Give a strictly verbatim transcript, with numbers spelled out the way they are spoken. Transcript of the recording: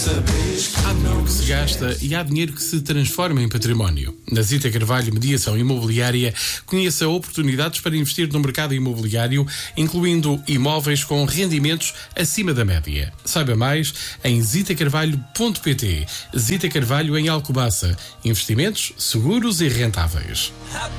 Há dinheiro que se gasta e há dinheiro que se transforma em património. Na Zita Carvalho Mediação Imobiliária, conheça oportunidades para investir no mercado imobiliário, incluindo imóveis com rendimentos acima da média. Saiba mais em zita carvalho ponto pt. Zita Carvalho em Alcobaça. Investimentos seguros e rentáveis.